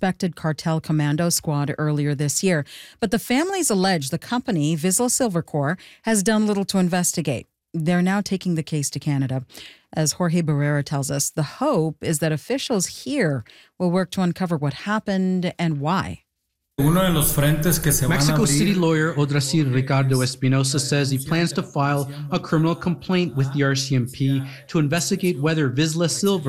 suspected cartel commando squad earlier this year. But the families allege the company, Vizsla Silvercorp, has done little to investigate. They're now taking the case to Canada. As Jorge Barrera tells us, the hope is that officials here will work to uncover what happened and why. Mexico City lawyer Odrasil Ricardo Espinosa says he plans to file a criminal complaint with the RCMP to investigate whether Vizsla Silver